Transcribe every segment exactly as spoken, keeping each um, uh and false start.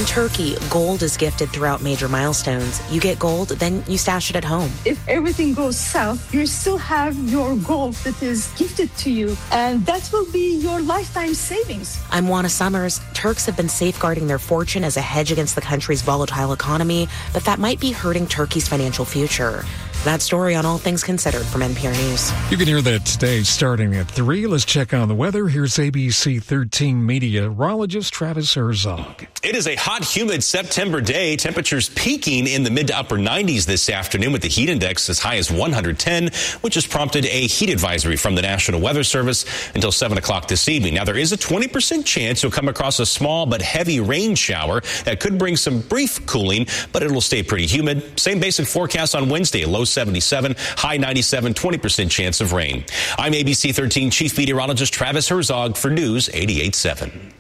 Turkey, gold is gifted throughout major milestones. You get gold, then you stash it at home. If everything goes south, you still have your gold that is gifted to you, and that will be your lifetime savings. I'm Juana Summers. Turks have been safeguarding their fortune as a hedge against the country's volatile economy, but that might be hurting Turkey's financial future. That story on All Things Considered from N P R News. You can hear that today starting at three. Let's check on the weather. Here's A B C thirteen meteorologist Travis Herzog. It is a hot, humid September day. Temperatures peaking in the mid to upper nineties this afternoon with the heat index as high as one hundred ten, which has prompted a heat advisory from the National Weather Service until seven o'clock this evening. Now, there is a twenty percent chance you'll come across a small but heavy rain shower that could bring some brief cooling, but it will stay pretty humid. Same basic forecast on Wednesday, low seventy-seven, high ninety-seven, twenty percent chance of rain. I'm A B C thirteen Chief Meteorologist Travis Herzog for News eighty-eight seven.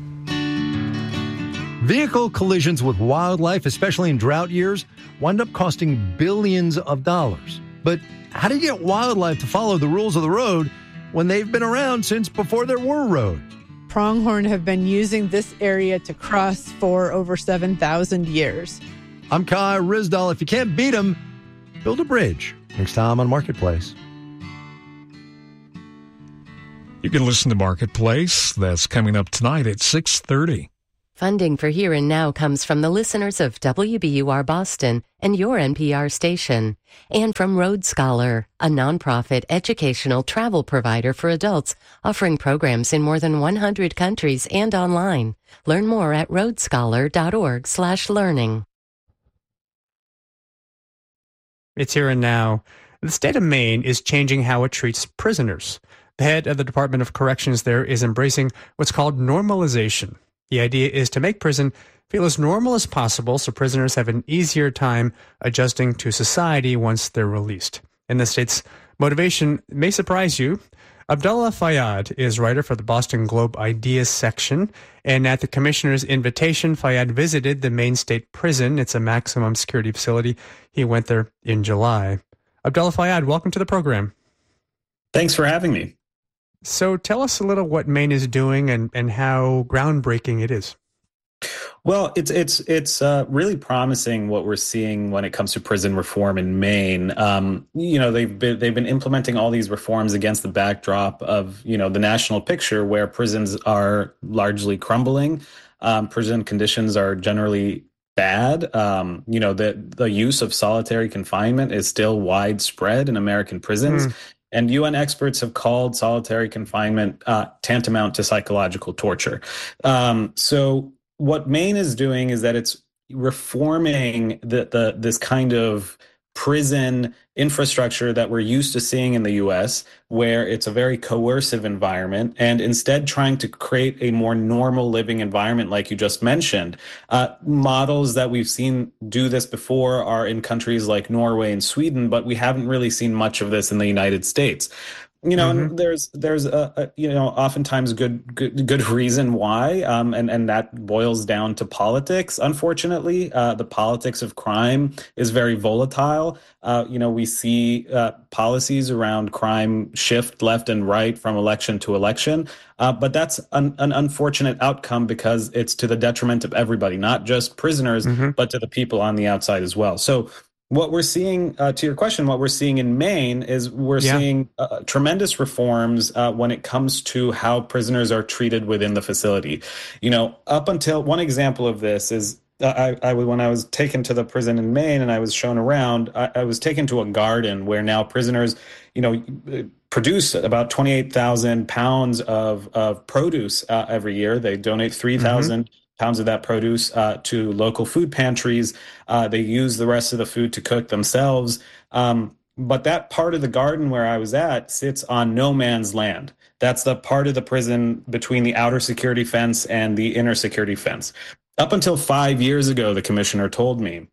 Vehicle collisions with wildlife, especially in drought years, wind up costing billions of dollars. But how do you get wildlife to follow the rules of the road when they've been around since before there were roads? Pronghorn have been using this area to cross for over seven thousand years. I'm Kai Rizdal. If you can't beat them, build a bridge. Next time on Marketplace. You can listen to Marketplace. That's coming up tonight at six thirty. Funding for Here and Now comes from the listeners of W B U R Boston and your N P R station, and from Road Scholar, a nonprofit educational travel provider for adults offering programs in more than one hundred countries and online. Learn more at roadscholar.org slash learning. It's Here and Now. The state of Maine is changing how it treats prisoners. The head of the Department of Corrections there is embracing what's called normalization. The idea is to make prison feel as normal as possible so prisoners have an easier time adjusting to society once they're released. And the state's motivation may surprise you. Abdullah Fayyad is writer for the Boston Globe Ideas section, and at the commissioner's invitation, Fayyad visited the Maine State Prison. It's a maximum security facility. He went there in July. Abdullah Fayyad, welcome to the program. Thanks for having me. So tell us a little what Maine is doing and, and how groundbreaking it is. Well, it's it's it's uh, really promising what we're seeing when it comes to prison reform in Maine. Um, you know, they've been they've been implementing all these reforms against the backdrop of, you know, the national picture where prisons are largely crumbling. Um, prison conditions are generally bad. Um, you know, the the use of solitary confinement is still widespread in American prisons. Mm. And U N experts have called solitary confinement uh, tantamount to psychological torture. Um, so what Maine is doing is that it's reforming the, the this kind of prison infrastructure that we're used to seeing in the U S, where it's a very coercive environment, and instead trying to create a more normal living environment, like you just mentioned. Uh, models that we've seen do this before are in countries like Norway and Sweden, but we haven't really seen much of this in the United States. You know, mm-hmm. and there's there's a, a you know oftentimes good good good reason why, um, and and that boils down to politics. Unfortunately, uh, the politics of crime is very volatile. Uh, you know, we see uh, policies around crime shift left and right from election to election, uh, but that's an, an unfortunate outcome because it's to the detriment of everybody, not just prisoners, mm-hmm. but to the people on the outside as well. So. What we're seeing, uh, to your question, what we're seeing in Maine is we're yeah. seeing uh, tremendous reforms uh, when it comes to how prisoners are treated within the facility. You know, up until one example of this is uh, I, I when I was taken to the prison in Maine and I was shown around, I, I was taken to a garden where now prisoners, you know, produce about twenty-eight thousand pounds of, of produce uh, every year. They donate three thousand mm-hmm. pounds of that produce uh, to local food pantries. Uh, they use the rest of the food to cook themselves. Um, but that part of the garden where I was at sits on no man's land. That's the part of the prison between the outer security fence and the inner security fence. Up until five years ago, the commissioner told me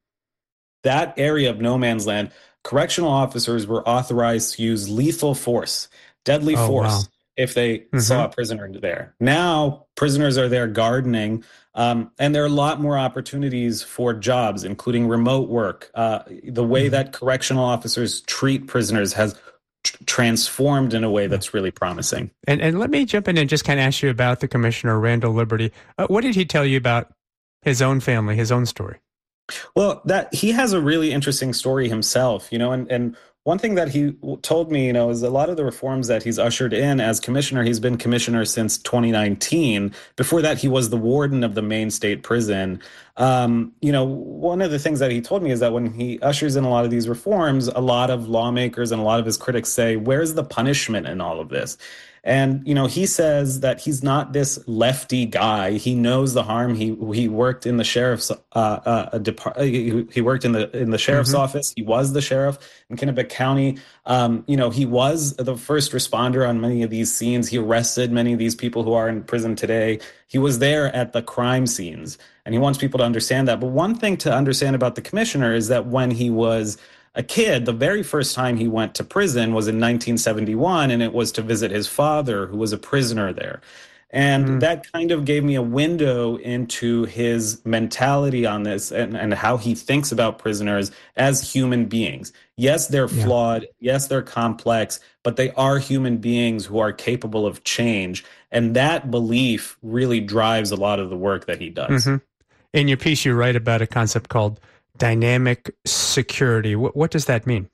that area of no man's land, correctional officers were authorized to use lethal force, deadly oh, force. Wow. If they mm-hmm. saw a prisoner there. Now, prisoners are there gardening, um, and there are a lot more opportunities for jobs, including remote work. Uh, the way mm-hmm. that correctional officers treat prisoners has tr- transformed in a way that's really promising. And and let me jump in and just kind of ask you about the commissioner, Randall Liberty. Uh, what did he tell you about his own family, his own story. Well, that he has a really interesting story himself, you know, and, and one thing that he told me, you know, is a lot of the reforms that he's ushered in as commissioner. He's been commissioner since twenty nineteen. Before that, he was the warden of the Maine State Prison. Um, you know, one of the things that he told me is that when he ushers in a lot of these reforms, a lot of lawmakers and a lot of his critics say, where's the punishment in all of this? And, you know, he says that he's not this lefty guy. He knows the harm. He he worked in the sheriff's uh, uh, depart. He, he worked in the in the sheriff's mm-hmm. office. He was the sheriff in Kennebec County. Um, you know, he was the first responder on many of these scenes. He arrested many of these people who are in prison today. He was there at the crime scenes, and he wants people to understand that. But one thing to understand about the commissioner is that when he was a kid, the very first time he went to prison was in nineteen seventy-one, and it was to visit his father, who was a prisoner there. And mm. that kind of gave me a window into his mentality on this and, and how he thinks about prisoners as human beings. Yes, they're yeah. flawed. Yes, they're complex, but they are human beings who are capable of change. And that belief really drives a lot of the work that he does. Mm-hmm. In your piece, you write about a concept called dynamic security. What, what does that mean?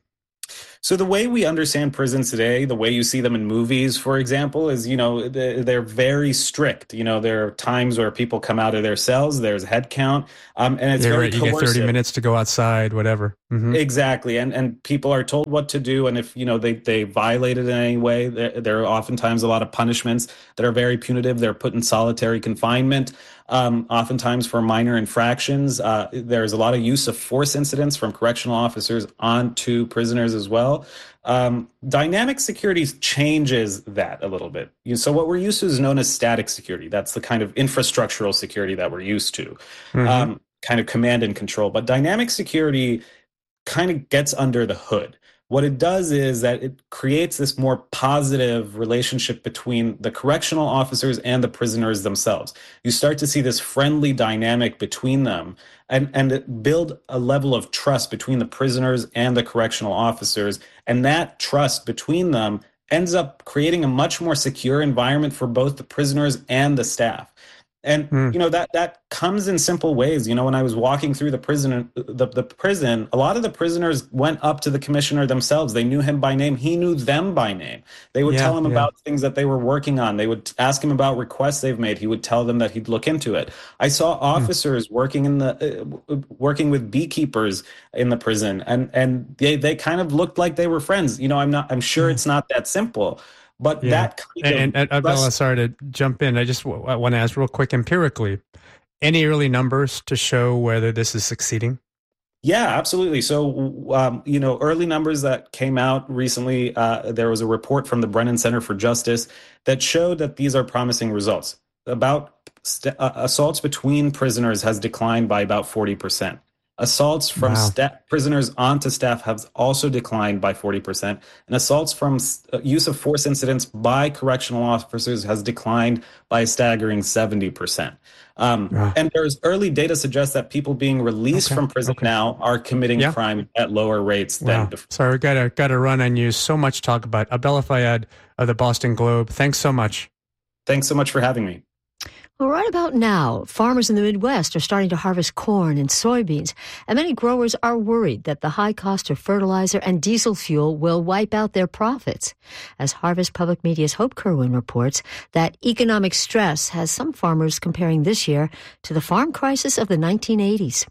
So the way we understand prisons today, the way you see them in movies, for example, is, you know, they're very strict. You know, there are times where people come out of their cells, there's a head count, um, and it's yeah, very right. You coercive. get thirty minutes to go outside, whatever. Mm-hmm. Exactly. And and people are told what to do. And if, you know, they, they violate it in any way, there, there are oftentimes a lot of punishments that are very punitive. They're put in solitary confinement. Um, oftentimes for minor infractions. Uh, there's a lot of use of force incidents from correctional officers onto prisoners as well. Um, dynamic security changes that a little bit. You know, so what we're used to is known as static security. That's the kind of infrastructural security that we're used to, mm-hmm. um, kind of command and control. But dynamic security kind of gets under the hood. What it does is that it creates this more positive relationship between the correctional officers and the prisoners themselves. You start to see this friendly dynamic between them and, and build a level of trust between the prisoners and the correctional officers. And that trust between them ends up creating a much more secure environment for both the prisoners and the staff. And, mm. you know, that that comes in simple ways. You know, when I was walking through the prison, the, the prison, a lot of the prisoners went up to the commissioner themselves. They knew him by name. He knew them by name. They would yeah, tell him yeah. about things that they were working on. They would ask him about requests they've made. He would tell them that he'd look into it. I saw officers mm. working in the uh, working with beekeepers in the prison, and and they they kind of looked like they were friends. You know, I'm not. I'm sure mm. it's not that simple. But yeah. that kind and, of... And, and Abdullah, sorry to jump in. I just w- I want to ask real quick, empirically, any early numbers to show whether this is succeeding? Yeah, absolutely. So, um, you know, early numbers that came out recently, uh, there was a report from the Brennan Center for Justice that showed that these are promising results. About st- uh, assaults between prisoners has declined by about forty percent. Assaults from wow. sta- prisoners onto staff have also declined by forty percent. And assaults from uh, use of force incidents by correctional officers has declined by a staggering seventy percent. Um, wow. And there's early data suggests that people being released okay. from prison okay. now are committing yeah. crime at lower rates wow. than before. Sorry, gotta, gotta run on you. So much to talk about. Abdullah Fayyad of the Boston Globe, thanks so much. Thanks so much for having me. Well, right about now, farmers in the Midwest are starting to harvest corn and soybeans, and many growers are worried that the high cost of fertilizer and diesel fuel will wipe out their profits. As Harvest Public Media's Hope Kerwin reports, that economic stress has some farmers comparing this year to the farm crisis of the nineteen eighties.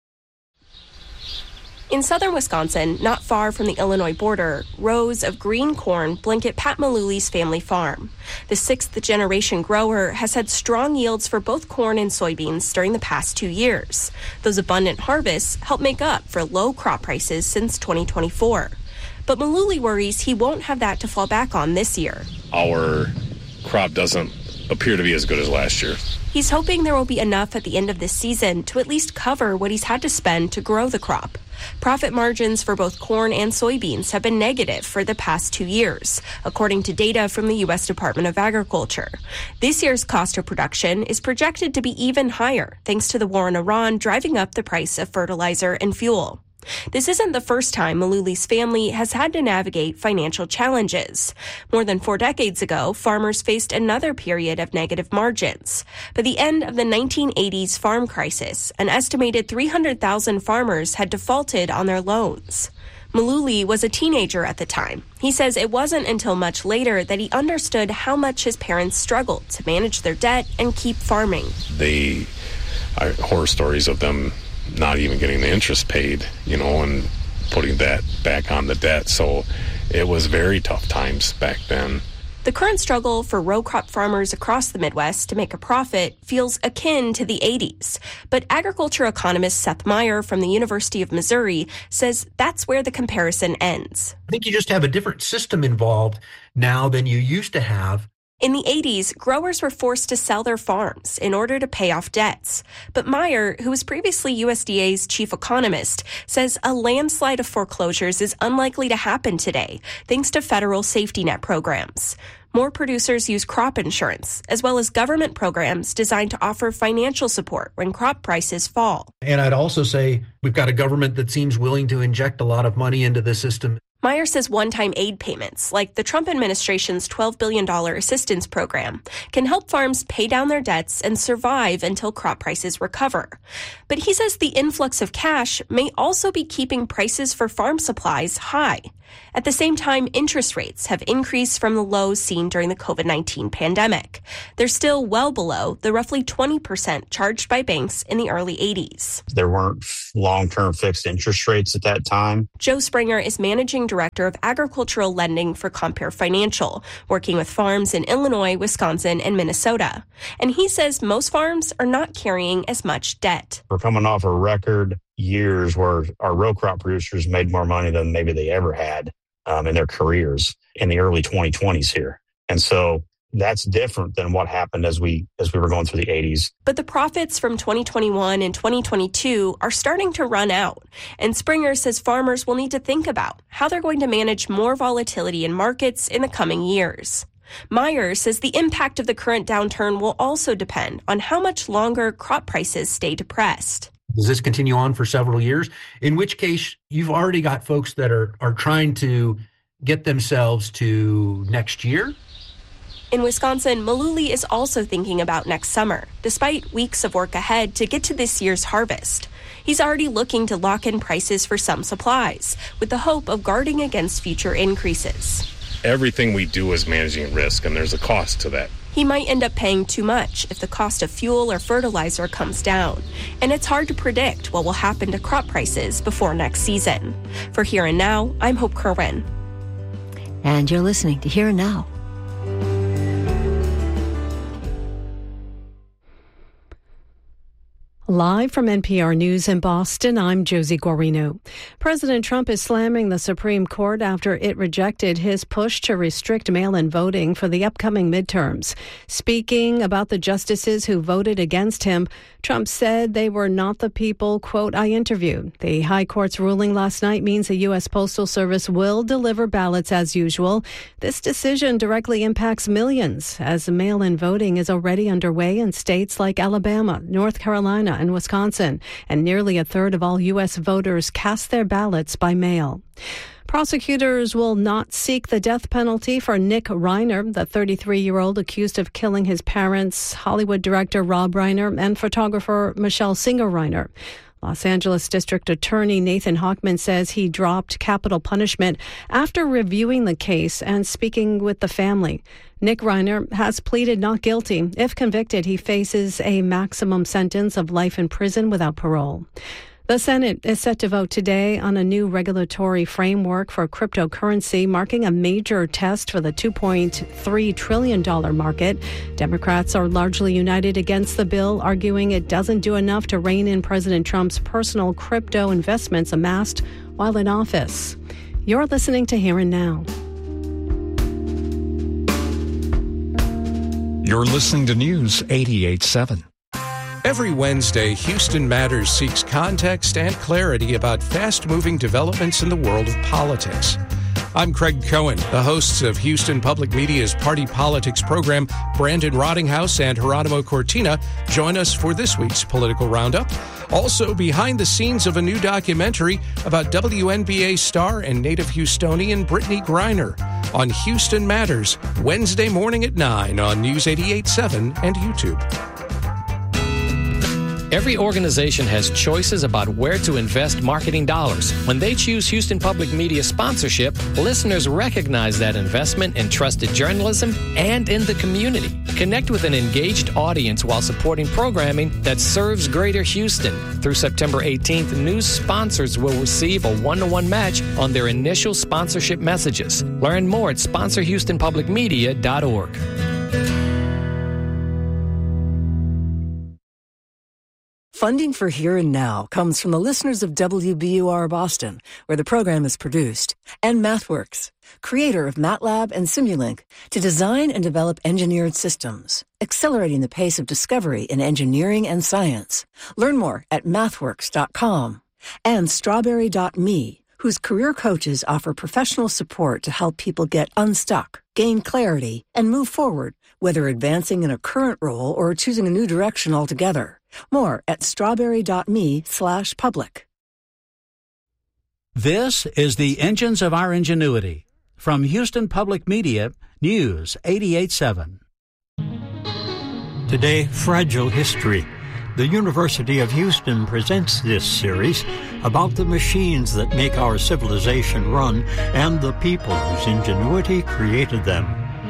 In southern Wisconsin, not far from the Illinois border, rows of green corn blanket Pat Maluli's family farm. The sixth-generation grower has had strong yields for both corn and soybeans during the past two years. Those abundant harvests help make up for low crop prices since twenty twenty-four. But Maluli worries he won't have that to fall back on this year. Our crop doesn't appear to be as good as last year. He's hoping there will be enough at the end of this season to at least cover what he's had to spend to grow the crop. Profit margins for both corn and soybeans have been negative for the past two years, according to data from the U S Department of Agriculture. This year's cost of production is projected to be even higher, thanks to the war in Iran driving up the price of fertilizer and fuel. This isn't the first time Malouly's family has had to navigate financial challenges. More than four decades ago, farmers faced another period of negative margins. By the end of the nineteen eighties farm crisis, an estimated three hundred thousand farmers had defaulted on their loans. Malouly was a teenager at the time. He says it wasn't until much later that he understood how much his parents struggled to manage their debt and keep farming. They, I, horror stories of them not even getting the interest paid, you know, and putting that back on the debt. So it was very tough times back then. The current struggle for row crop farmers across the Midwest to make a profit feels akin to the eighties. But agriculture economist Seth Meyer from the University of Missouri says that's where the comparison ends. I think you just have a different system involved now than you used to have. In the eighties, growers were forced to sell their farms in order to pay off debts. But Meyer, who was previously U S D A's chief economist, says a landslide of foreclosures is unlikely to happen today, thanks to federal safety net programs. More producers use crop insurance, as well as government programs designed to offer financial support when crop prices fall. And I'd also say we've got a government that seems willing to inject a lot of money into the system. Meyer says one-time aid payments, like the Trump administration's twelve billion dollars assistance program, can help farms pay down their debts and survive until crop prices recover. But he says the influx of cash may also be keeping prices for farm supplies high. At the same time, interest rates have increased from the lows seen during the covid nineteen pandemic. They're still well below the roughly twenty percent charged by banks in the early eighties. There weren't long-term fixed interest rates at that time. Joe Springer is managing director of agricultural lending for Compare Financial, working with farms in Illinois, Wisconsin, and Minnesota. And he says most farms are not carrying as much debt. We're coming off a record years where our row crop producers made more money than maybe they ever had um, in their careers in the early twenty twenties here. And so that's different than what happened as we as we were going through the eighties. But the profits from twenty twenty-one and twenty twenty-two are starting to run out. And Springer says farmers will need to think about how they're going to manage more volatility in markets in the coming years. Meyer says the impact of the current downturn will also depend on how much longer crop prices stay depressed. Does this continue on for several years? In which case, you've already got folks that are, are trying to get themselves to next year. In Wisconsin, Malouly is also thinking about next summer, despite weeks of work ahead to get to this year's harvest. He's already looking to lock in prices for some supplies, with the hope of guarding against future increases. Everything we do is managing risk, and there's a cost to that. He might end up paying too much if the cost of fuel or fertilizer comes down. And it's hard to predict what will happen to crop prices before next season. For Here and Now, I'm Hope Kerwin. And you're listening to Here and Now. Live from N P R News in Boston, I'm Josie Guarino. President Trump is slamming the Supreme Court after it rejected his push to restrict mail-in voting for the upcoming midterms. Speaking about the justices who voted against him, Trump said they were not the people, quote, I interviewed. The High Court's ruling last night means the U S Postal Service will deliver ballots as usual. This decision directly impacts millions, as mail-in voting is already underway in states like Alabama, North Carolina, and Wisconsin, and nearly a third of all U S voters cast their ballots by mail. Prosecutors will not seek the death penalty for Nick Reiner, the thirty-three-year-old accused of killing his parents, Hollywood director Rob Reiner, and photographer Michelle Singer Reiner. Los Angeles District Attorney Nathan Hochman says he dropped capital punishment after reviewing the case and speaking with the family. Nick Reiner has pleaded not guilty. If convicted, he faces a maximum sentence of life in prison without parole. The Senate is set to vote today on a new regulatory framework for cryptocurrency, marking a major test for the two point three trillion dollars market. Democrats are largely united against the bill, arguing it doesn't do enough to rein in President Trump's personal crypto investments amassed while in office. You're listening to Here and Now. You're listening to News eighty-eight point seven. Every Wednesday, Houston Matters seeks context and clarity about fast-moving developments in the world of politics. I'm Craig Cohen. The hosts of Houston Public Media's Party Politics program, Brandon Rottinghouse and Geronimo Cortina, join us for this week's Political Roundup. Also, behind the scenes of a new documentary about W N B A star and native Houstonian Brittany Griner on Houston Matters, Wednesday morning at nine on News eighty-eight point seven and YouTube. Every organization has choices about where to invest marketing dollars. When they choose Houston Public Media sponsorship, listeners recognize that investment in trusted journalism and in the community. Connect with an engaged audience while supporting programming that serves Greater Houston. Through September eighteenth, new sponsors will receive a one-to-one match on their initial sponsorship messages. Learn more at sponsor houston public media dot org. Funding for Here and Now comes from the listeners of W B U R Boston, where the program is produced, and MathWorks, creator of MATLAB and Simulink, to design and develop engineered systems, accelerating the pace of discovery in engineering and science. Learn more at mathworks dot com. And strawberry dot me, whose career coaches offer professional support to help people get unstuck, gain clarity, and move forward, whether advancing in a current role or choosing a new direction altogether. More at strawberry dot me slash public. This is the Engines of Our Ingenuity from Houston Public Media, News eighty-eight point seven. Today, Fragile History. The University of Houston presents this series about the machines that make our civilization run and the people whose ingenuity created them.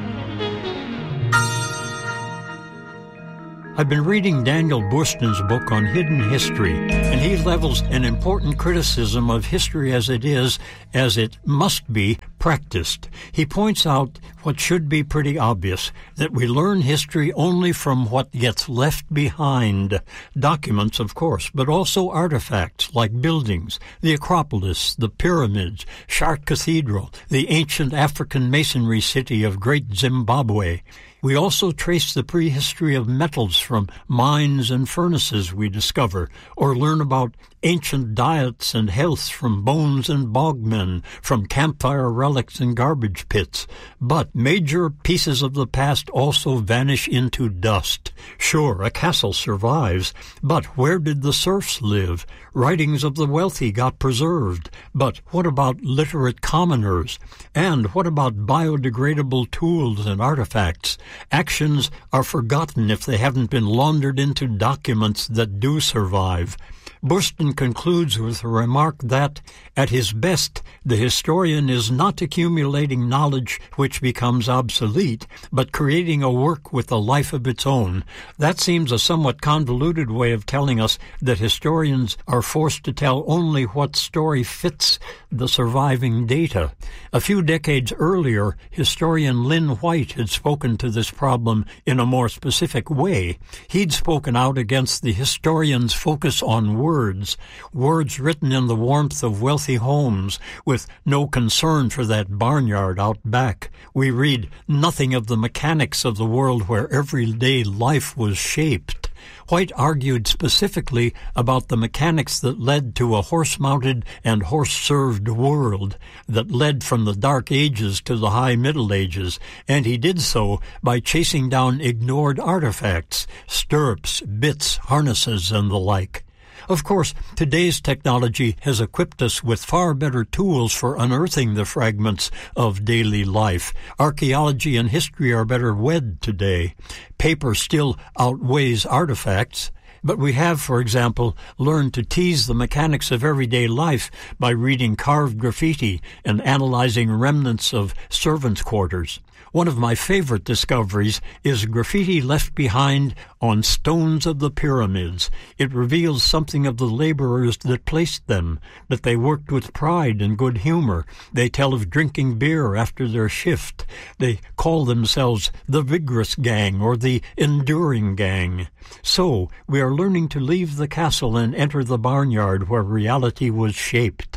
I've been reading Daniel Boorstin's book on hidden history, and he levels an important criticism of history as it is, as it must be, practiced. He points out what should be pretty obvious, that we learn history only from what gets left behind. Documents, of course, but also artifacts like buildings, the Acropolis, the pyramids, Chartres Cathedral, the ancient African masonry city of Great Zimbabwe. We also trace the prehistory of metals from mines and furnaces we discover, or learn about ancient diets and health from bones and bogmen, from campfire relics and garbage pits. But major pieces of the past also vanish into dust. Sure, a castle survives, but where did the serfs live? Writings of the wealthy got preserved, but what about literate commoners? And what about biodegradable tools and artifacts? Actions are forgotten if they haven't been laundered into documents that do survive. Boorstin concludes with a remark that, at his best, the historian is not accumulating knowledge which becomes obsolete, but creating a work with a life of its own. That seems a somewhat convoluted way of telling us that historians are forced to tell only what story fits the surviving data. A few decades earlier, historian Lynn White had spoken to this problem in a more specific way. He'd spoken out against the historian's focus on words. Words, words written in the warmth of wealthy homes, with no concern for that barnyard out back. We read nothing of the mechanics of the world where everyday life was shaped. White argued specifically about the mechanics that led to a horse-mounted and horse-served world, that led from the Dark Ages to the High Middle Ages, and he did so by chasing down ignored artifacts, stirrups, bits, harnesses, and the like. Of course, today's technology has equipped us with far better tools for unearthing the fragments of daily life. Archaeology and history are better wed today. Paper still outweighs artifacts. But we have, for example, learned to tease the mechanics of everyday life by reading carved graffiti and analyzing remnants of servants' quarters. One of my favorite discoveries is graffiti left behind on stones of the pyramids. It reveals something of the laborers that placed them, that they worked with pride and good humor. They tell of drinking beer after their shift. They call themselves the Vigorous Gang or the Enduring Gang. So, we are learning to leave the castle and enter the barnyard where reality was shaped.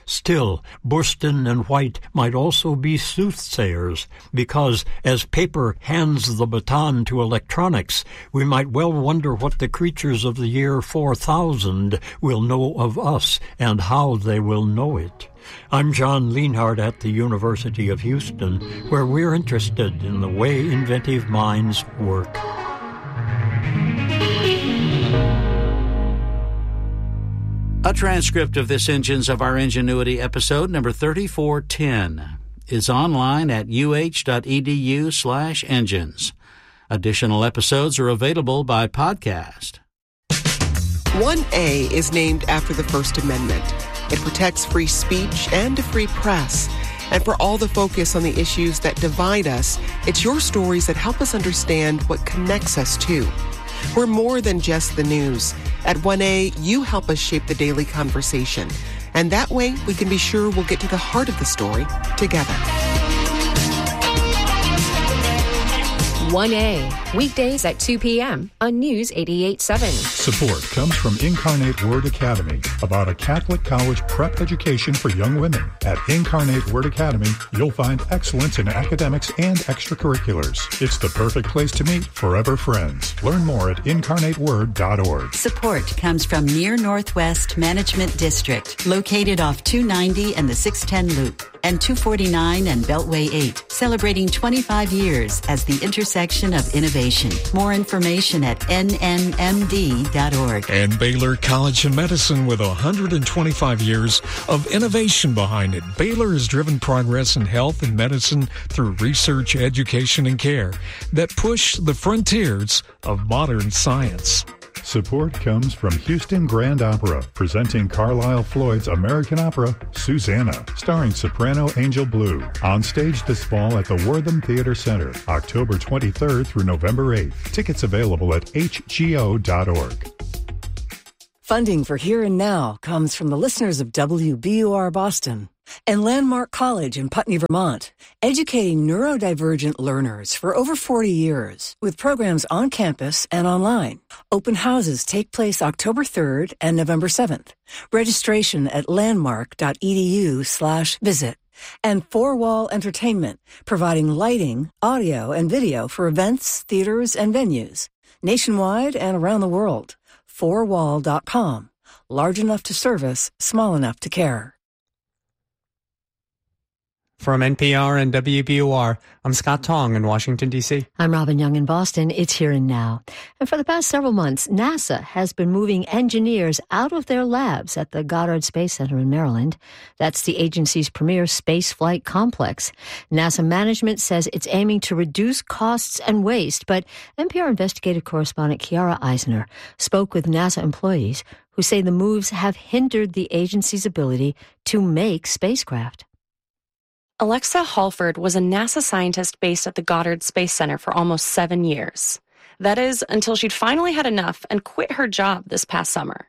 Still, Burston and White might also be soothsayers, because as paper hands the baton to electronics, we might well wonder what the creatures of the year four thousand will know of us and how they will know it. I'm John Lienhardt at the University of Houston, where we're interested in the way inventive minds work. A transcript of this Engines of Our Ingenuity episode, number thirty-four ten, is online at uh.edu slash engines. Additional episodes are available by podcast. one A is named after the First Amendment. It protects free speech and a free press. And for all the focus on the issues that divide us, it's your stories that help us understand what connects us too. We're more than just the news. At one A, you help us shape the daily conversation. And that way, we can be sure we'll get to the heart of the story together. one A, weekdays at two p.m. on News eighty-eight point seven. Support comes from Incarnate Word Academy, about a Catholic college prep education for young women. At Incarnate Word Academy, you'll find excellence in academics and extracurriculars. It's the perfect place to meet forever friends. Learn more at incarnate word dot org. Support comes from Near Northwest Management District, located off two ninety and the six ten Loop, and two forty-nine and Beltway eight, celebrating twenty-five years as the intersection of innovation. More information at N N M D dot org. And Baylor College of Medicine, with one hundred twenty-five years of innovation behind it. Baylor has driven progress in health and medicine through research, education, and care that push the frontiers of modern science. Support comes from Houston Grand Opera, presenting Carlisle Floyd's American opera, Susanna, starring soprano Angel Blue, on stage this fall at the Wortham Theater Center, October twenty-third through November eighth. Tickets available at H G O dot org. Funding for Here and Now comes from the listeners of W B U R Boston and Landmark College in Putney, Vermont, educating neurodivergent learners for over forty years with programs on campus and online. Open houses take place October third and November seventh. Registration at landmark.edu slash visit. And Four Wall Entertainment, providing lighting, audio, and video for events, theaters, and venues, nationwide and around the world. four wall dot com. Large enough to service, small enough to care. From N P R and W B U R, I'm Scott Tong in Washington, D C. I'm Robin Young in Boston. It's Here and Now. And for the past several months, NASA has been moving engineers out of their labs at the Goddard Space Center in Maryland. That's the agency's premier space flight complex. NASA management says it's aiming to reduce costs and waste, but N P R investigative correspondent Kiara Eisner spoke with NASA employees who say the moves have hindered the agency's ability to make spacecraft. Alexa Halford was a NASA scientist based at the Goddard Space Center for almost seven years. That is, until she'd finally had enough and quit her job this past summer.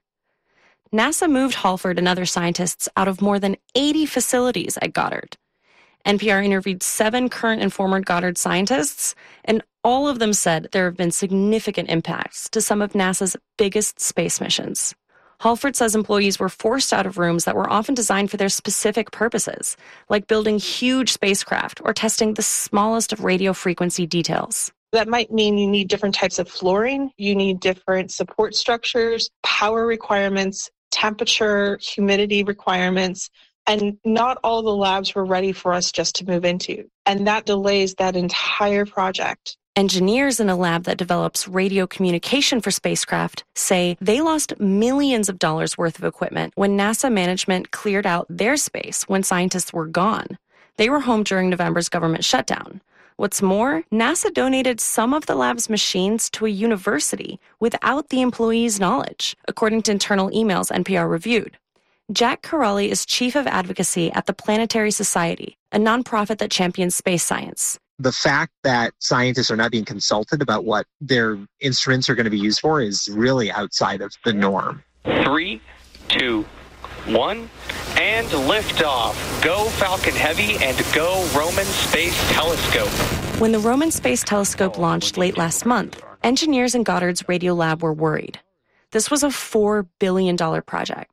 NASA moved Halford and other scientists out of more than eighty facilities at Goddard. N P R interviewed seven current and former Goddard scientists, and all of them said there have been significant impacts to some of NASA's biggest space missions. Halford says employees were forced out of rooms that were often designed for their specific purposes, like building huge spacecraft or testing the smallest of radio frequency details. That might mean you need different types of flooring, you need different support structures, power requirements, temperature, humidity requirements, and not all the labs were ready for us just to move into. And that delays that entire project. Engineers in a lab that develops radio communication for spacecraft say they lost millions of dollars worth of equipment when NASA management cleared out their space when scientists were gone. They were home during November's government shutdown. What's more, NASA donated some of the lab's machines to a university without the employees' knowledge, according to internal emails N P R reviewed. Jack Corrali is chief of advocacy at the Planetary Society, a nonprofit that champions space science. The fact that scientists are not being consulted about what their instruments are going to be used for is really outside of the norm. Three, two, one, and liftoff. Go Falcon Heavy and go Roman Space Telescope. When the Roman Space Telescope launched late last month, engineers in Goddard's radio lab were worried. This was a four billion dollars project.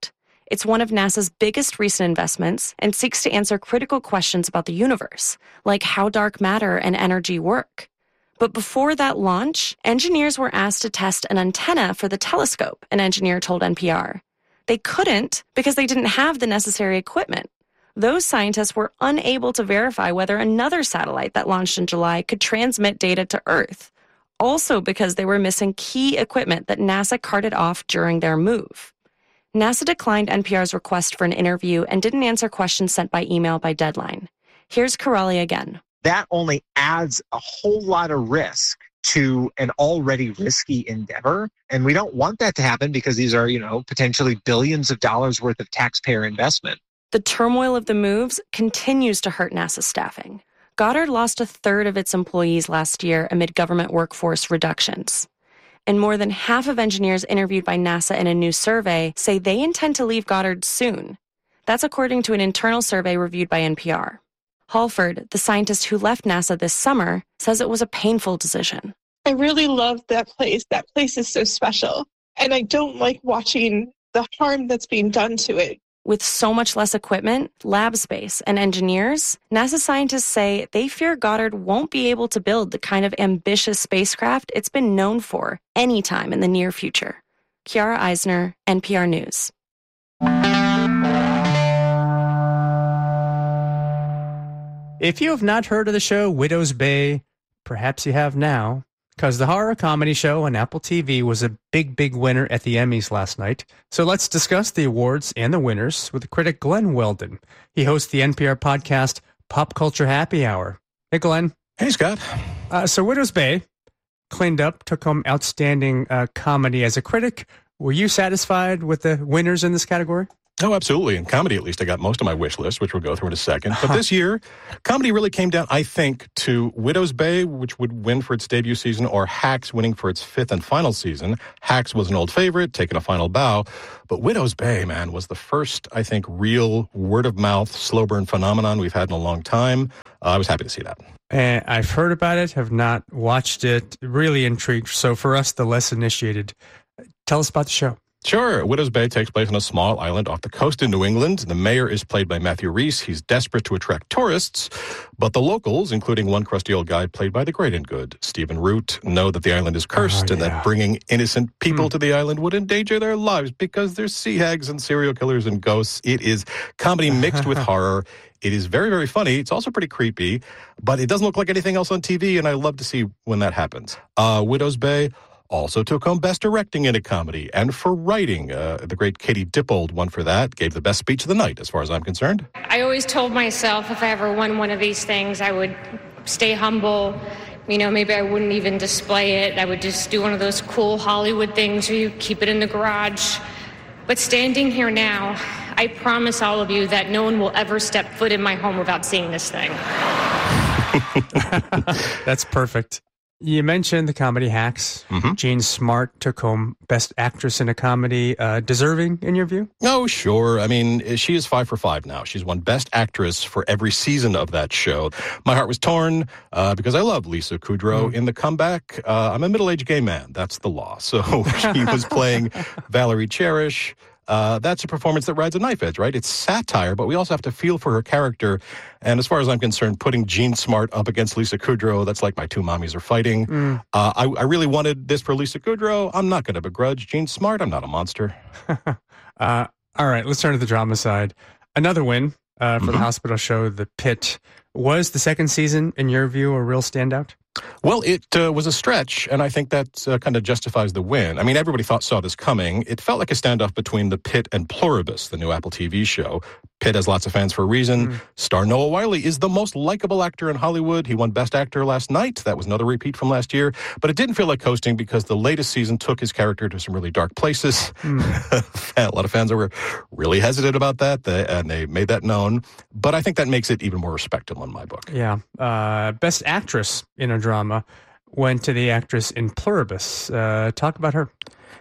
It's one of NASA's biggest recent investments and seeks to answer critical questions about the universe, like how dark matter and energy work. But before that launch, engineers were asked to test an antenna for the telescope, an engineer told N P R. They couldn't because they didn't have the necessary equipment. Those scientists were unable to verify whether another satellite that launched in July could transmit data to Earth, also because they were missing key equipment that NASA carted off during their move. NASA declined N P R's request for an interview and didn't answer questions sent by email by deadline. Here's Kiraly again. That only adds a whole lot of risk to an already risky endeavor. And we don't want that to happen because these are, you know, potentially billions of dollars worth of taxpayer investment. The turmoil of the moves continues to hurt NASA's staffing. Goddard lost a third of its employees last year amid government workforce reductions. And more than half of engineers interviewed by NASA in a new survey say they intend to leave Goddard soon. That's according to an internal survey reviewed by N P R. Halford, the scientist who left NASA this summer, says it was a painful decision. I really love that place. That place is so special. And I don't like watching the harm that's being done to it. With so much less equipment, lab space, and engineers, NASA scientists say they fear Goddard won't be able to build the kind of ambitious spacecraft it's been known for anytime in the near future. Kiara Eisner, N P R News. If you have not heard of the show Widow's Bay, perhaps you have now, because the horror comedy show on Apple T V was a big, big winner at the Emmys last night. So let's discuss the awards and the winners with critic Glenn Weldon. He hosts the N P R podcast Pop Culture Happy Hour. Hey, Glenn. Hey, Scott. Uh, so Widow's Bay cleaned up, took home outstanding uh, comedy as a critic. Were you satisfied with the winners in this category? Oh, absolutely. In comedy, at least, I got most of my wish list, which we'll go through in a second. But this year, comedy really came down, I think, to Widow's Bay, which would win for its debut season, or Hacks winning for its fifth and final season. Hacks was an old favorite, taking a final bow. But Widow's Bay, man, was the first, I think, real word-of-mouth, slow burn phenomenon we've had in a long time. Uh, I was happy to see that. And I've heard about it, have not watched it, really intrigued. So for us, the less initiated, tell us about the show. Sure. Widow's Bay takes place on a small island off the coast in New England. The mayor is played by Matthew Rhys. He's desperate to attract tourists, but the locals, including one crusty old guy played by the great and good Stephen Root, know that the island is cursed oh, yeah. and that bringing innocent people mm. to the island would endanger their lives because there's sea hags and serial killers and ghosts. It is comedy mixed with horror. It is very, very funny. It's also pretty creepy, but it doesn't look like anything else on T V, and I love to see when that happens. Uh, Widow's Bay also took home Best Directing in a Comedy, and for writing. Uh, the great Katie Dippold won for that, gave the best speech of the night, as far as I'm concerned. I always told myself if I ever won one of these things, I would stay humble. You know, maybe I wouldn't even display it. I would just do one of those cool Hollywood things where you keep it in the garage. But standing here now, I promise all of you that no one will ever step foot in my home without seeing this thing. That's perfect. You mentioned the comedy Hacks. Mm-hmm. Jean Smart took home Best Actress in a Comedy. Uh, deserving, in your view? Oh, sure. I mean, she is five for five now. She's won Best Actress for every season of that show. My heart was torn uh, because I love Lisa Kudrow. Mm. In The Comeback, uh, I'm a middle-aged gay man. That's the law. So she was playing Valerie Cherish. Uh, that's a performance that rides a knife edge, right? It's satire, but we also have to feel for her character. And as far as I'm concerned, putting Jean Smart up against Lisa Kudrow, that's like my two mommies are fighting. Mm. Uh, I, I really wanted this for Lisa Kudrow. I'm not going to begrudge Jean Smart. I'm not a monster. uh, all right, let's turn to the drama side. Another win uh, for mm-hmm. the hospital show, The Pit. Was the second season, in your view, a real standout? Well, it uh, was a stretch, and I think that uh, kind of justifies the win. I mean, everybody thought saw this coming. It felt like a standoff between The Pit and Pluribus, the new Apple T V show. Pitt has lots of fans for a reason. Mm. Star Noah Wyle is the most likable actor in Hollywood. He won Best Actor last night. That was another repeat from last year. But it didn't feel like coasting because the latest season took his character to some really dark places. Mm. A lot of fans were really hesitant about that, and they made that known. But I think that makes it even more respectable in my book. Yeah. Uh, Best Actress in a Drama went to the actress in Pluribus. Uh, talk about her.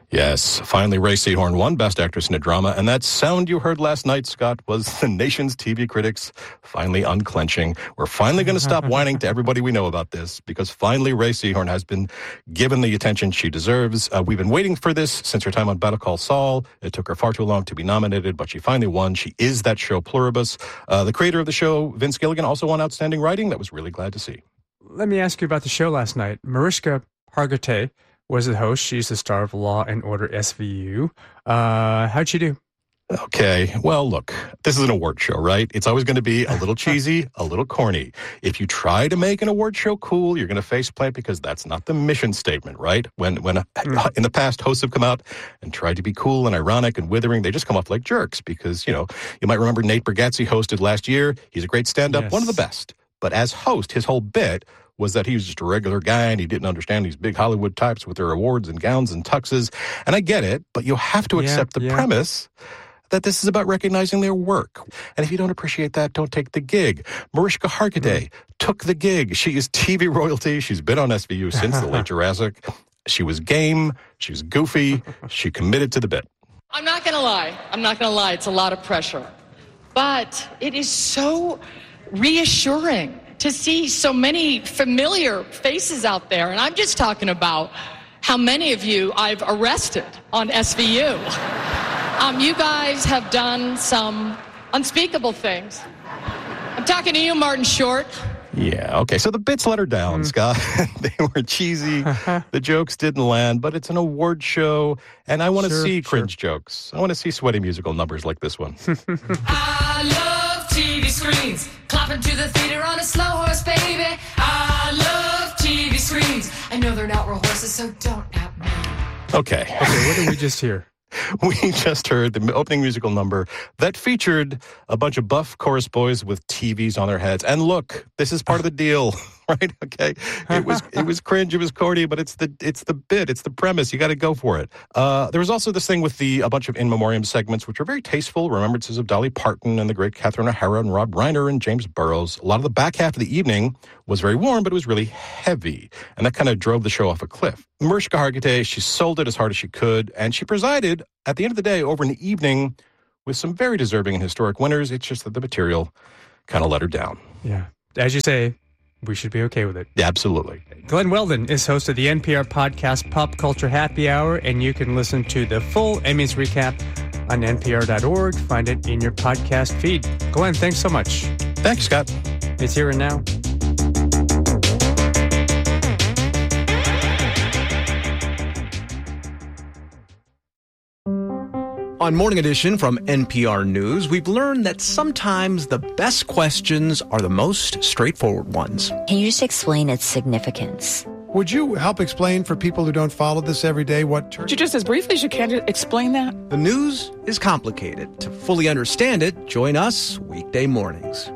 Yes, finally Ray Seahorn won Best Actress in a Drama, and that sound you heard last night, Scott, was the nation's T V critics finally unclenching. We're finally going to stop whining to everybody we know about this, because finally Ray Seahorn has been given the attention she deserves. Uh, we've been waiting for this since her time on Better Call Saul. It took her far too long to be nominated, but she finally won. She is that show pluribus. Uh, the creator of the show, Vince Gilligan, also won Outstanding Writing. That was really glad to see. Let me ask you about the show last night. Mariska Hargitay was the host. She's the star of Law and Order S V U. Uh, how'd she do? Okay, well, look, this is an award show, right? It's always going to be a little cheesy, a little corny. If you try to make an award show cool, you're going to face plant, because that's not the mission statement, right? When, when mm. in the past, hosts have come out and tried to be cool and ironic and withering, they just come off like jerks because, you know, you might remember Nate Bargatze hosted last year. He's a great stand-up, yes. One of the best. But as host, his whole bit was that he was just a regular guy and he didn't understand these big Hollywood types with their awards and gowns and tuxes. And I get it, but you have to yeah, accept the yeah. premise that this is about recognizing their work. And if you don't appreciate that, don't take the gig. Mariska Hargitay mm. took the gig. She is T V royalty. She's been on S V U since the late Jurassic. She was game. She was goofy. She committed to the bit. I'm not going to lie. I'm not going to lie. It's a lot of pressure. But it is so reassuring to see so many familiar faces out there. And I'm just talking about how many of you I've arrested on S V U. Um, you guys have done some unspeakable things. I'm talking to you, Martin Short. Yeah, okay, so the bits let her down, mm. Scott. They were cheesy. The jokes didn't land, but it's an award show, and I want to sure, see cringe sure. jokes. I want to see sweaty musical numbers like this one. I love T V screens. Clapping to the theater on a slow horse, baby. I love T V screens. I know they're not real horses, so don't at me. Okay. Okay, what did we just hear? We just heard the opening musical number that featured a bunch of buff chorus boys with T Vs on their heads. And look, this is part of the deal, right? Okay, it was it was cringe, it was corny, but it's the it's the bit, it's the premise. You got to go for it. Uh, there was also this thing with the a bunch of in memoriam segments, which were very tasteful remembrances of Dolly Parton and the great Catherine O'Hara and Rob Reiner and James Burroughs. A lot of the back half of the evening was very warm, but it was really heavy, and that kind of drove the show off a cliff. Mariska Hargitay, she sold it as hard as she could, and she presided at the end of the day over an evening with some very deserving and historic winners. It's just that the material kind of let her down. Yeah. As you say, we should be okay with it. Yeah, absolutely. Glenn Weldon is host of the N P R podcast Pop Culture Happy Hour, and you can listen to the full Emmys recap on N P R dot org. Find it in your podcast feed. Glenn, thanks so much. Thanks, Scott. It's Here and Now. On Morning Edition from N P R News, we've learned that sometimes the best questions are the most straightforward ones. Can you just explain its significance? Would you help explain for people who don't follow this every day what... Tur- just as briefly as you can, explain that? The news is complicated. To fully understand it, join us weekday mornings.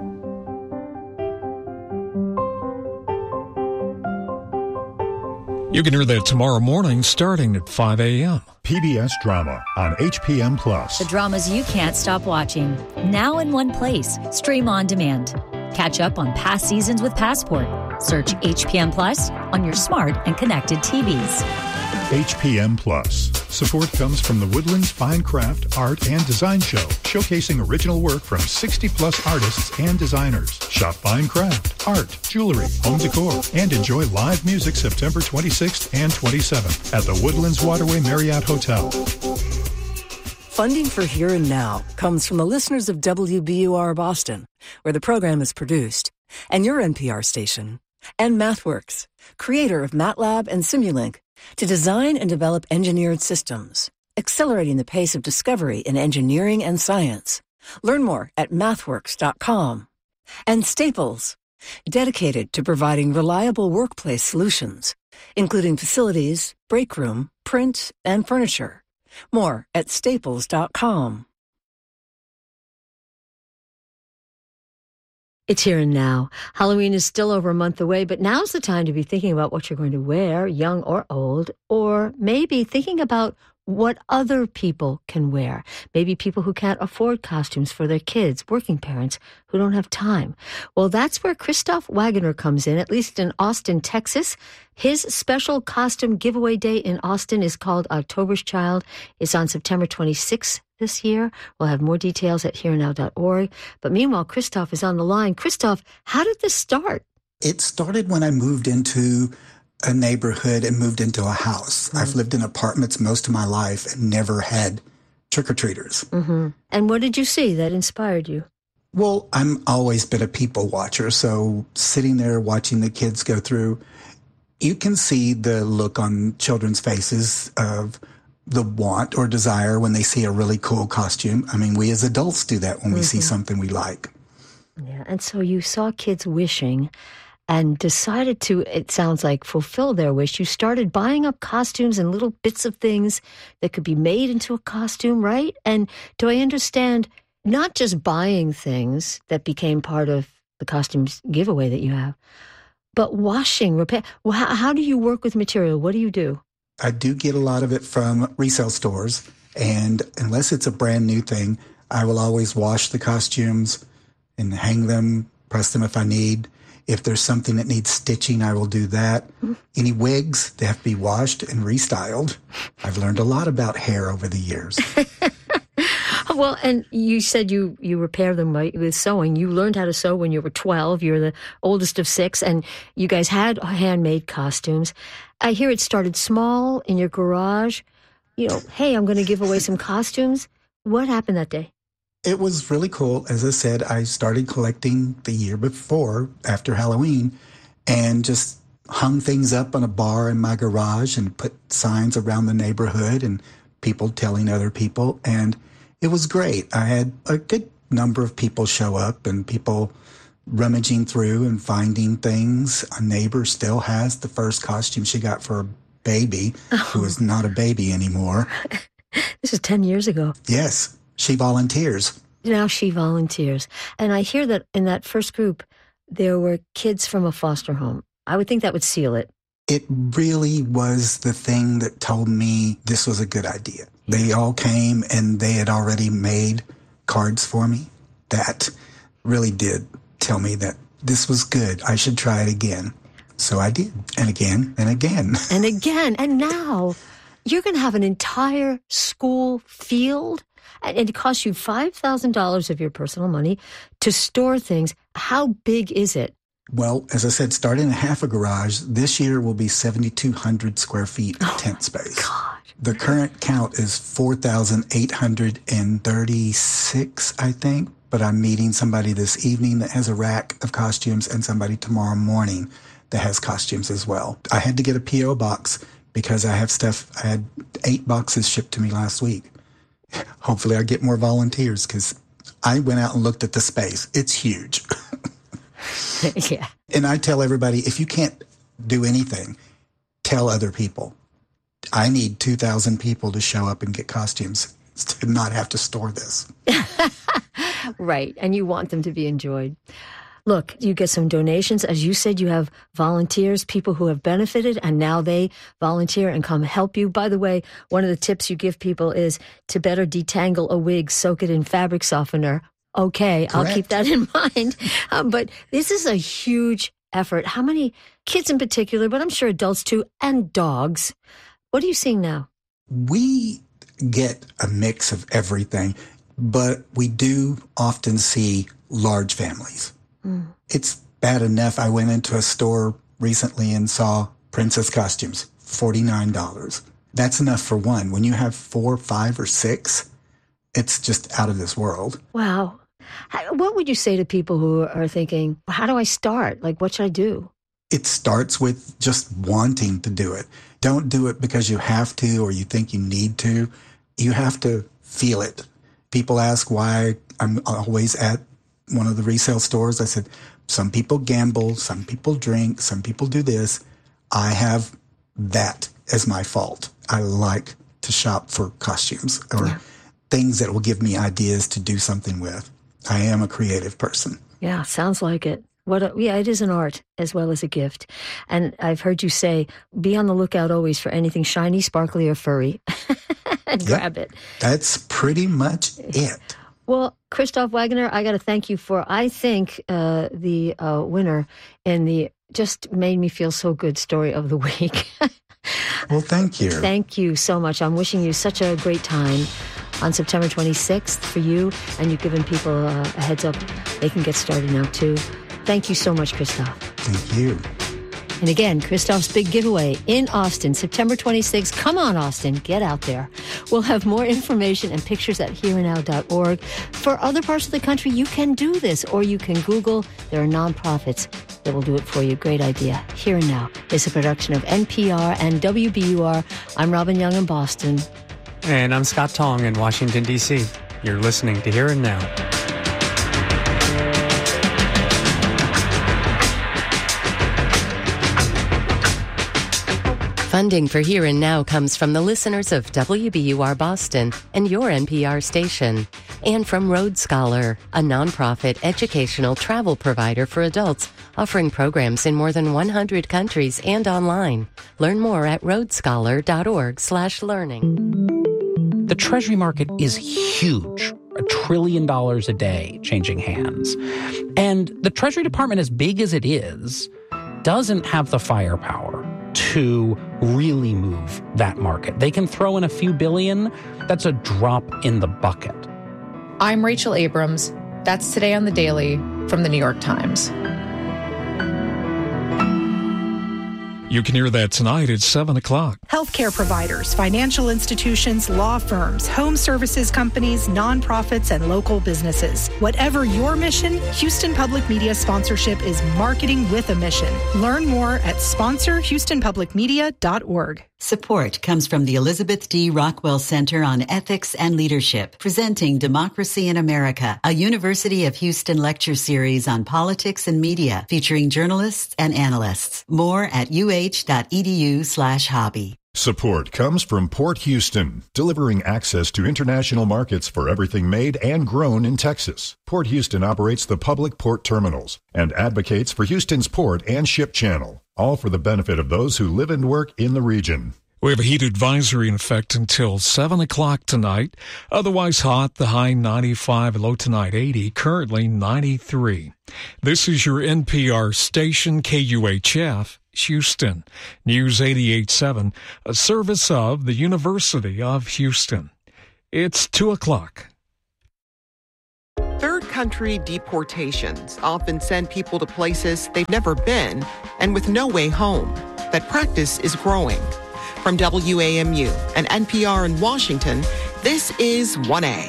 You can hear that tomorrow morning starting at five a.m. P B S Drama on H P M Plus. The dramas you can't stop watching. Now in one place. Stream on demand. Catch up on past seasons with Passport. Search H P M Plus on your smart and connected T Vs. H P M Plus. Support comes from the Woodlands Fine Craft, Art, and Design Show, showcasing original work from sixty plus artists and designers. Shop fine craft, art, jewelry, home decor, and enjoy live music September twenty-sixth and twenty-seventh at the Woodlands Waterway Marriott Hotel. Funding for Here and Now comes from the listeners of W B U R Boston, where the program is produced, and your N P R station, and MathWorks, creator of MATLAB and Simulink, to design and develop engineered systems, accelerating the pace of discovery in engineering and science. Learn more at mathworks dot com. And Staples, dedicated to providing reliable workplace solutions, including facilities, break room, print, and furniture. More at staples dot com. It's Here and Now. Halloween is still over a month away, but now's the time to be thinking about what you're going to wear, young or old, or maybe thinking about what other people can wear. Maybe people who can't afford costumes for their kids, working parents who don't have time. Well, that's where Christoph Wagoner comes in, at least in Austin, Texas. His special costume giveaway day in Austin is called October's Child. It's on September twenty-sixth this year. We'll have more details at here and now dot org. But meanwhile, Christoph is on the line. Christoph, how did this start? It started when I moved into a neighborhood and moved into a house. Mm-hmm. I've lived in apartments most of my life and never had trick-or-treaters. Mm-hmm. And what did you see that inspired you? Well, I'm always been a people watcher, so sitting there watching the kids go through, you can see the look on children's faces of the want or desire when they see a really cool costume. I mean, we as adults do that when mm-hmm. we see something we like. Yeah, and so you saw kids wishing and decided to, it sounds like, fulfill their wish. You started buying up costumes and little bits of things that could be made into a costume, right? And do I understand, not just buying things that became part of the costumes giveaway that you have, but washing, repair. Well, how, how do you work with material? What do you do? I do get a lot of it from resale stores, and unless it's a brand new thing, I will always wash the costumes and hang them, press them if I need. If there's something that needs stitching, I will do that. Mm-hmm. Any wigs, they have to be washed and restyled. I've learned a lot about hair over the years. Well, and you said you, you repair them by, with sewing. You learned how to sew when you were twelve. You're the oldest of six, and you guys had handmade costumes. I hear it started small in your garage. You know, hey, I'm going to give away some costumes. What happened that day? It was really cool. As I said, I started collecting the year before, after Halloween, and just hung things up on a bar in my garage and put signs around the neighborhood and people telling other people. And it was great. I had a good number of people show up and people rummaging through and finding things. A neighbor still has the first costume she got for a baby oh. who is not a baby anymore. This is ten years ago. Yes. She volunteers. Now she volunteers. And I hear that in that first group, there were kids from a foster home. I would think that would seal it. It really was the thing that told me this was a good idea. They all came and they had already made cards for me. That really did tell me that this was good. I should try it again. So I did. And again and again. And again. And now you're going to have an entire school field. And it costs you five thousand dollars of your personal money to store things. How big is it? Well, as I said, starting at half a garage, this year will be seventy-two hundred square feet of oh tent space. God. The current count is four thousand eight hundred thirty-six, I think. But I'm meeting somebody this evening that has a rack of costumes and somebody tomorrow morning that has costumes as well. I had to get a P O box because I have stuff. I had eight boxes shipped to me last week. Hopefully I get more volunteers because I went out and looked at the space. It's huge. Yeah. And I tell everybody, if you can't do anything, tell other people. I need two thousand people to show up and get costumes to not have to store this. Right. And you want them to be enjoyed. Look, you get some donations. As you said, you have volunteers, people who have benefited, and now they volunteer and come help you. By the way, one of the tips you give people is to better detangle a wig, soak it in fabric softener. Okay, Correct. I'll keep that in mind. Um, but this is a huge effort. How many kids in particular, but I'm sure adults too, and dogs. What are you seeing now? We get a mix of everything, but we do often see large families. Mm. It's bad enough. I went into a store recently and saw princess costumes, forty-nine dollars. That's enough for one. When you have four, five, or six, it's just out of this world. Wow. What would you say to people who are thinking, how do I start? Like, what should I do? It starts with just wanting to do it. Don't do it because you have to or you think you need to. You have to feel it. People ask why I'm always at one of the resale stores. I said, some people gamble, some people drink, some people do this. I have that as my fault. I like to shop for costumes or yeah. things that will give me ideas to do something with. I am a creative person. Yeah, sounds like it. What? A, yeah, it is an art as well as a gift. And I've heard you say, be on the lookout always for anything shiny, sparkly, or furry. and Yep. grab it. That's pretty much it. Well, Christoph Wagner, I got to thank you for, I think, uh, the uh, winner in the just made me feel so good story of the week. Well, thank you. Thank you so much. I'm wishing you such a great time on September twenty-sixth for you, and you've given people uh, a heads up. They can get started now, too. Thank you so much, Christoph. Thank you. And again, Christoph's big giveaway in Austin, September twenty-sixth. Come on, Austin, get out there. We'll have more information and pictures at here and now dot org. For other parts of the country, you can do this, or you can Google. There are nonprofits that will do it for you. Great idea. Here and Now is a production of N P R and W B U R. I'm Robin Young in Boston. And I'm Scott Tong in Washington, D C You're listening to Here and Now. Funding for Here and Now comes from the listeners of W B U R Boston and your N P R station, and from Road Scholar, a nonprofit educational travel provider for adults offering programs in more than one hundred countries and online. Learn more at road scholar dot org slash learning. The Treasury market is huge, a trillion dollars a day changing hands. And the Treasury Department, as big as it is, doesn't have the firepower to really move that market. They can throw in a few billion. That's a drop in the bucket. I'm Rachel Abrams. That's Today on the Daily from the New York Times. You can hear that tonight at seven o'clock. Healthcare providers, financial institutions, law firms, home services companies, nonprofits, and local businesses. Whatever your mission, Houston Public Media sponsorship is marketing with a mission. Learn more at sponsor houston public media dot org. Support comes from the Elizabeth D. Rockwell Center on Ethics and Leadership, presenting Democracy in America, a University of Houston lecture series on politics and media, featuring journalists and analysts. More at u h dot e d u slash hobby. Support comes from Port Houston, delivering access to international markets for everything made and grown in Texas. Port Houston operates the public port terminals and advocates for Houston's port and ship channel, all for the benefit of those who live and work in the region. We have a heat advisory in effect until seven o'clock tonight. Otherwise hot, the high ninety-five, low tonight eighty, currently ninety-three. This is your N P R station, K U H F, Houston. News eighty-eight point seven, a service of the University of Houston. It's two o'clock. Third country deportations often send people to places they've never been and with no way home. That practice is growing. From W A M U and N P R in Washington, this is one A.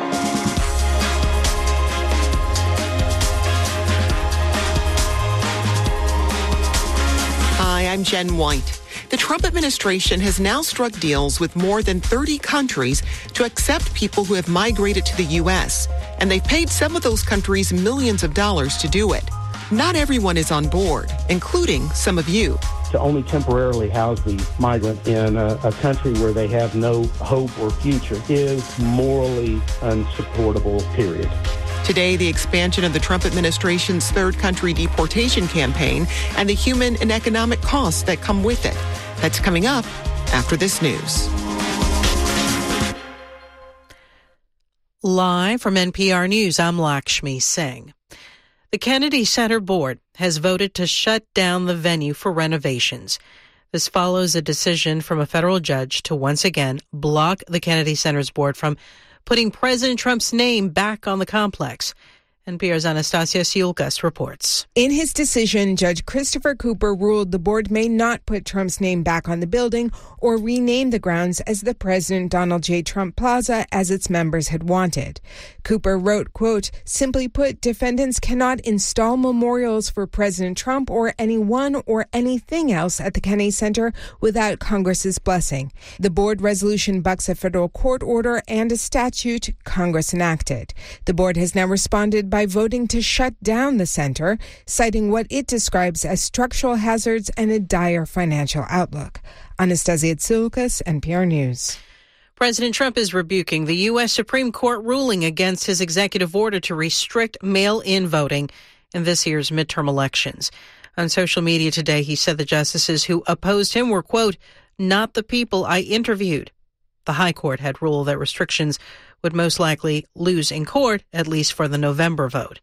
Hi, I'm Jen White. The Trump administration has now struck deals with more than thirty countries to accept people who have migrated to the U S, and they've paid some of those countries millions of dollars to do it. Not everyone is on board, including some of you. To only temporarily house the migrant in a, a country where they have no hope or future is morally unsupportable, period. Today, the expansion of the Trump administration's third country deportation campaign and the human and economic costs that come with it. That's coming up after this news. Live from N P R News, I'm Lakshmi Singh. The Kennedy Center Board has voted to shut down the venue for renovations. This follows a decision from a federal judge to once again block the Kennedy Center's board from putting President Trump's name back on the complex. N P R's Anastasia Siulkas reports. In his decision, Judge Christopher Cooper ruled the board may not put Trump's name back on the building or rename the grounds as the President Donald J. Trump Plaza as its members had wanted. Cooper wrote, quote, "Simply put, defendants cannot install memorials for President Trump or anyone or anything else at the Kennedy Center without Congress's blessing. The board resolution bucks a federal court order and a statute Congress enacted. The board has now responded by voting to shut down the center, citing what it describes as structural hazards and a dire financial outlook." Anastasia Tsioukas, N P R News. President Trump is rebuking the U S Supreme Court ruling against his executive order to restrict mail-in voting in this year's midterm elections. On social media today, he said the justices who opposed him were, quote, "not the people I interviewed." The High Court had ruled that restrictions would most likely lose in court, at least for the November vote.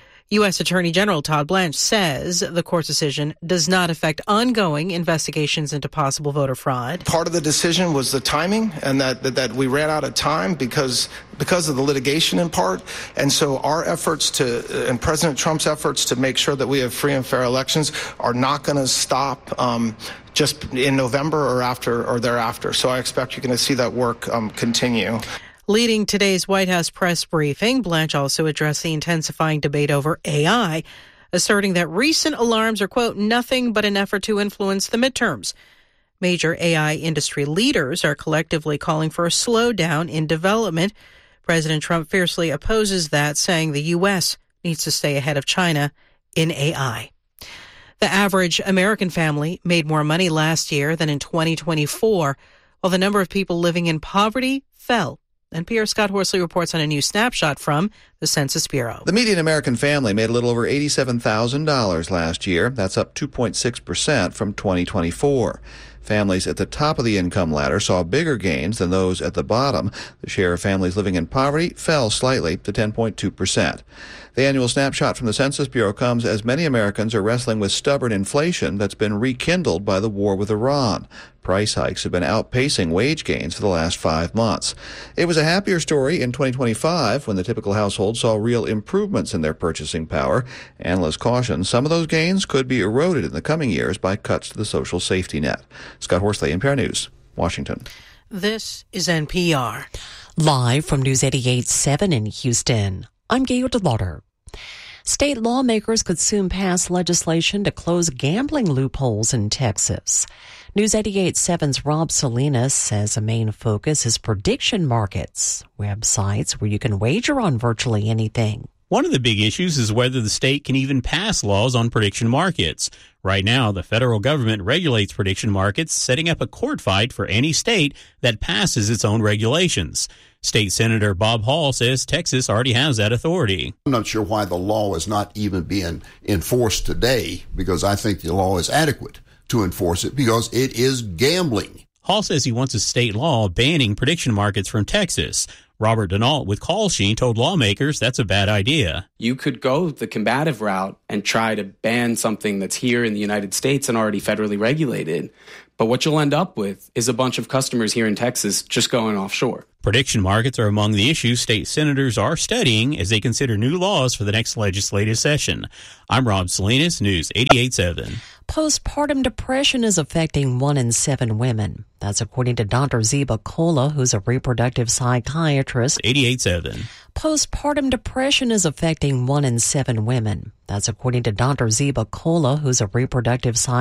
U S. Attorney General Todd Blanche says the court's decision does not affect ongoing investigations into possible voter fraud. Part of the decision was the timing, and that, that, that we ran out of time because because of the litigation in part. And so our efforts to, and President Trump's efforts to make sure that we have free and fair elections are not going to stop um, just in November or after or thereafter. So I expect you're going to see that work um, continue. Leading today's White House press briefing, Blanche also addressed the intensifying debate over A I, asserting that recent alarms are, quote, nothing but an effort to influence the midterms. Major A I industry leaders are collectively calling for a slowdown in development. President Trump fiercely opposes that, saying the U S needs to stay ahead of China in A I. The average American family made more money last year than in twenty twenty-four, while the number of people living in poverty fell. N P R's Scott Horsley reports on a new snapshot from the Census Bureau. The median American family made a little over eighty-seven thousand dollars last year. That's up two point six percent from twenty twenty-four. Families at the top of the income ladder saw bigger gains than those at the bottom. The share of families living in poverty fell slightly to ten point two percent. The annual snapshot from the Census Bureau comes as many Americans are wrestling with stubborn inflation that's been rekindled by the war with Iran. Price hikes have been outpacing wage gains for the last five months. It was a happier story in twenty twenty-five when the typical household saw real improvements in their purchasing power. Analysts caution some of those gains could be eroded in the coming years by cuts to the social safety net. Scott Horsley, N P R News, Washington. This is N P R. Live from News eighty-eight point seven in Houston, I'm Gail DeLauder. State lawmakers could soon pass legislation to close gambling loopholes in Texas. News eighty-eight point seven's Rob Salinas says a main focus is prediction markets, websites where you can wager on virtually anything. One of the big issues is whether the state can even pass laws on prediction markets. Right now, the federal government regulates prediction markets, setting up a court fight for any state that passes its own regulations. State Senator Bob Hall says Texas already has that authority. I'm not sure why the law is not even being enforced today, because I think the law is adequate to enforce it because it is gambling. Hall says he wants a state law banning prediction markets from Texas. Robert Denault with Call Sheen told lawmakers that's a bad idea. You could go the combative route and try to ban something that's here in the United States and already federally regulated. But what you'll end up with is a bunch of customers here in Texas just going offshore. Prediction markets are among the issues state senators are studying as they consider new laws for the next legislative session. I'm Rob Salinas, News eighty-eight point seven. Postpartum depression is affecting one in seven women. That's according to Doctor Zeba Kola, who's a reproductive psychiatrist. eighty-eight point seven. Postpartum depression is affecting one in seven women. That's according to Doctor Zeba Kola, who's a reproductive psychiatrist.